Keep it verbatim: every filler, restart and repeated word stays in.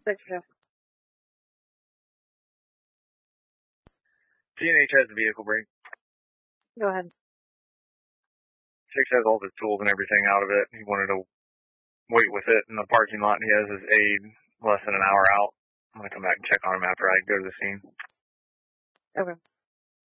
Six shift. G and H has the vehicle break. Go ahead. Six has all the tools and everything out of it. He wanted to wait with it in the parking lot. He has his aide less than an hour out. I'm going to come back and check on him after I go to the scene. Okay.